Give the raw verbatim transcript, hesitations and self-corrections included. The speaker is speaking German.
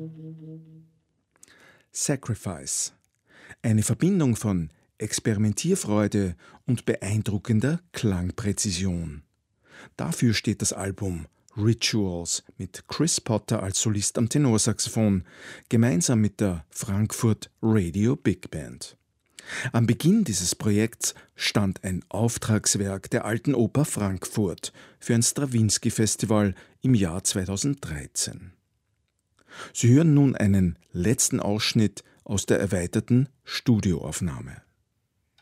Sacrifice. Eine Verbindung von Experimentierfreude und beeindruckender Klangpräzision. Dafür steht das Album Rituals mit Chris Potter als Solist am Tenorsaxophon, gemeinsam mit der Frankfurt Radio Big Band. Am Beginn dieses Projekts stand ein Auftragswerk der Alten Oper Frankfurt für ein Strawinsky-Festival im Jahr zweitausenddreizehn. Sie hören nun einen letzten Ausschnitt aus der erweiterten Studioaufnahme.